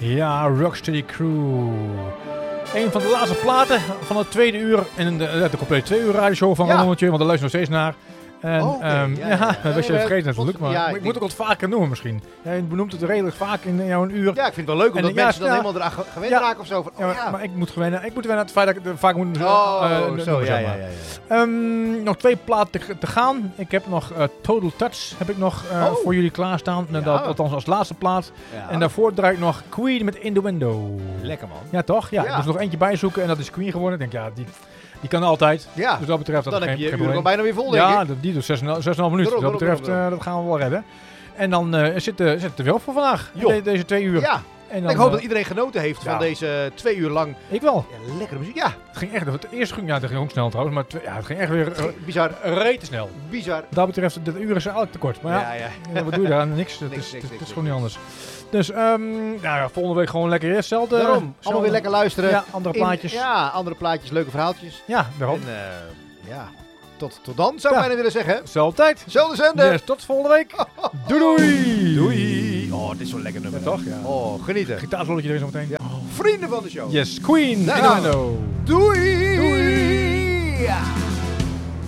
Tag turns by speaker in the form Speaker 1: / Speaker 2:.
Speaker 1: Ja, Rocksteady Crew. Een van de laatste platen van het tweede uur in de complete 2 uur radioshow van Rommeltje, want daar luister je nog steeds naar. En dat was je vergeten natuurlijk, maar ik moet het wat vaker noemen misschien. Jij benoemt het redelijk vaak in jouw uur.
Speaker 2: Ja, ik vind het wel leuk omdat mensen dan helemaal eraan gewend raken of zo. Van,
Speaker 1: maar ik moet gewennen aan het feit dat ik het vaak moet nog 2 platen te gaan. Ik heb nog Total Touch voor jullie klaarstaan. Althans als laatste plaat. Ja. En daarvoor draai ik nog Queen met In The Window.
Speaker 2: Lekker man.
Speaker 1: Ja toch? Ja. Ik moest nog eentje bijzoeken en dat is Queen geworden. Ik denk die kan altijd.
Speaker 2: Ja.
Speaker 1: Dus dat betreft dat
Speaker 2: dan heb je
Speaker 1: geen
Speaker 2: uur al bijna weer vol, denk ik.
Speaker 1: Ja, die doet 6,5 minuten. Dat betreft, dat gaan we wel redden. En dan zit er weer op voor vandaag. Deze 2 uur.
Speaker 2: Ja. En dan, ik hoop dat iedereen genoten heeft van deze 2 uur lang.
Speaker 1: Ik wel.
Speaker 2: Ja, lekkere muziek. Ja.
Speaker 1: Het ging echt. Het eerste ging, het ging ook snel trouwens, maar het ging echt weer
Speaker 2: bizar.
Speaker 1: Rete snel.
Speaker 2: Bizar.
Speaker 1: Dat betreft, dit uur is eigenlijk te kort. Maar wat doe je daar? Niks. Het is gewoon niet anders. Dus volgende week gewoon lekker hetzelfde.
Speaker 2: Daarom. Allemaal weer lekker luisteren.
Speaker 1: Ja, andere plaatjes.
Speaker 2: Andere plaatjes, leuke verhaaltjes.
Speaker 1: Ja, daarom.
Speaker 2: En tot dan zou ik bijna willen zeggen.
Speaker 1: Zelfde tijd.
Speaker 2: Zelfde zender.
Speaker 1: Yes, tot volgende week. Doei.
Speaker 2: Doei. Oh, dit is zo'n lekker nummer.
Speaker 1: Ja, toch? Ja.
Speaker 2: Oh, genieten.
Speaker 1: Gitaarslolletje er zo meteen.
Speaker 2: Ja. Vrienden van de show.
Speaker 1: Yes, Queen.
Speaker 2: Doei. Doei. Ja.